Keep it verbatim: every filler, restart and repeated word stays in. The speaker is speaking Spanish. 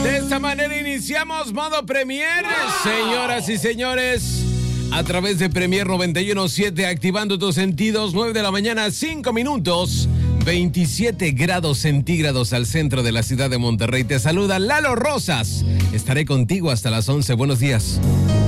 De esta manera iniciamos modo Premier, señoras y señores, a través de Premier noventa y uno punto siete, activando tus sentidos. Nueve de la mañana, cinco minutos, veintisiete grados centígrados al centro de la ciudad de Monterrey. Te saluda Lalo Rosas. Estaré contigo hasta las once. Buenos días.